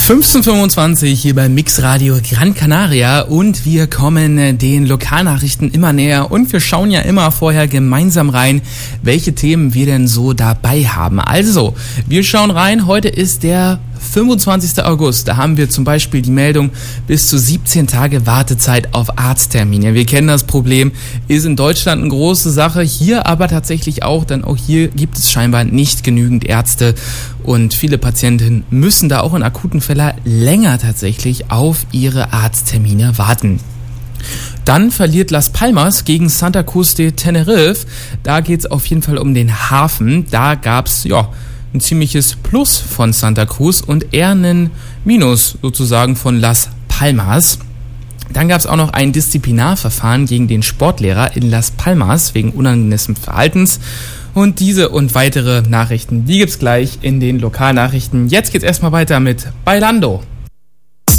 15:25 hier bei Mix Radio Gran Canaria und wir kommen den Lokalnachrichten immer näher und wir schauen ja immer vorher gemeinsam rein, welche Themen wir denn so dabei haben. Also, wir schauen rein, heute ist der 25. August, da haben wir zum Beispiel die Meldung bis zu 17 Tage Wartezeit auf Arzttermine. Wir kennen das Problem, ist in Deutschland eine große Sache, hier aber tatsächlich auch, denn auch hier gibt es scheinbar nicht genügend Ärzte und viele Patienten müssen da auch in akuten Fällen länger tatsächlich auf ihre Arzttermine warten. Dann verliert Las Palmas gegen Santa Cruz de Tenerife. Da geht es auf jeden Fall um den Hafen. Da gab es ein ziemliches Plus von Santa Cruz und eher einen Minus sozusagen von Las Palmas. Dann gab es auch noch ein Disziplinarverfahren gegen den Sportlehrer in Las Palmas wegen unangemessenen Verhaltens. Und diese und weitere Nachrichten, die gibt's gleich in den Lokalnachrichten. Jetzt geht's erstmal weiter mit Bailando.